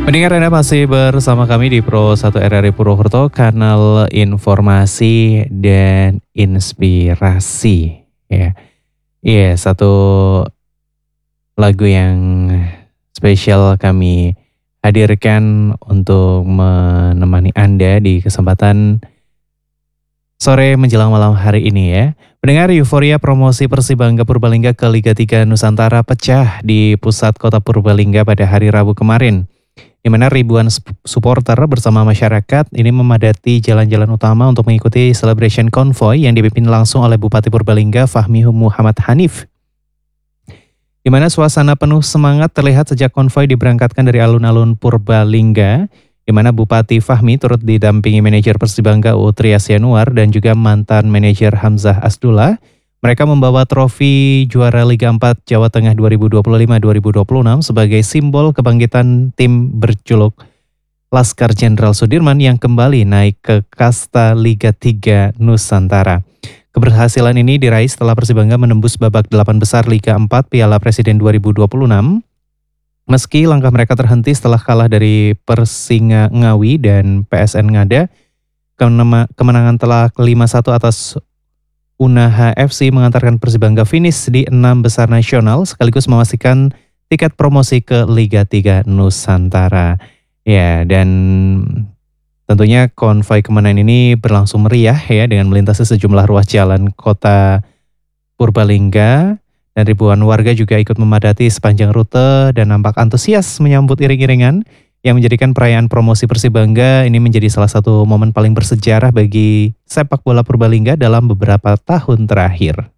Pendengar Anda masih bersama kami di Pro 1 RRI Purwokerto, kanal informasi dan inspirasi. Ya, iya satu lagu yang spesial kami hadirkan untuk menemani Anda di kesempatan sore menjelang malam hari ini ya. Pendengar, euforia promosi Persibangga Purbalingga ke Liga 3 Nusantara pecah di pusat kota Purbalingga pada hari Rabu kemarin, di mana ribuan supporter bersama masyarakat ini memadati jalan-jalan utama untuk mengikuti celebration convoy yang dipimpin langsung oleh Bupati Purbalingga Fahmi Muhammad Hanif. Di mana suasana penuh semangat terlihat sejak konvoi diberangkatkan dari alun-alun Purbalingga, di mana Bupati Fahmi turut didampingi manajer Persibangga Trias Yanuar dan juga mantan manajer Hamzah Asdullah. Mereka membawa trofi juara Liga 4 Jawa Tengah 2025-2026 sebagai simbol kebangkitan tim berjuluk Laskar Jenderal Sudirman yang kembali naik ke kasta Liga 3 Nusantara. Keberhasilan ini diraih setelah Persibangga menembus babak 8 besar Liga 4 Piala Presiden 2026. Meski langkah mereka terhenti setelah kalah dari Persinga Ngawi dan PSN Ngada, kemenangan telak 5-1 atas Unaha FC mengantarkan Persibangga finish di 6 besar nasional sekaligus memastikan tiket promosi ke Liga 3 Nusantara. Ya, dan tentunya konvoi kemenangan ini berlangsung meriah ya dengan melintasi sejumlah ruas jalan kota Purbalingga. Dan ribuan warga juga ikut memadati sepanjang rute dan nampak antusias menyambut iring-iringan yang menjadikan perayaan promosi Persibangga ini menjadi salah satu momen paling bersejarah bagi sepak bola Purbalingga dalam beberapa tahun terakhir.